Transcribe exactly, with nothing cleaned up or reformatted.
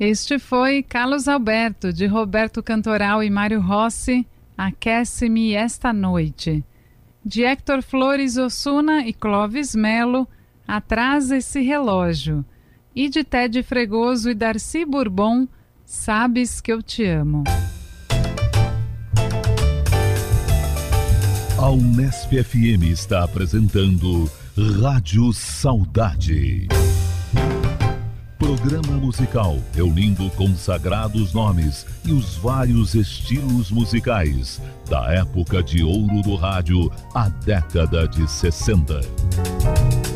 Este foi Carlos Alberto, de Roberto Cantoral e Mário Rossi, Aquece-me Esta Noite. De Héctor Flores Osuna e Clóvis Melo, Atrasa Esse Relógio. E de Ted Fregoso e Darcy Bourbon, Sabes Que Eu Te Amo. A Unesp F M está apresentando Rádio Saudade. Programa musical reunindo consagrados nomes e os vários estilos musicais da época de ouro do rádio, a década de sessenta.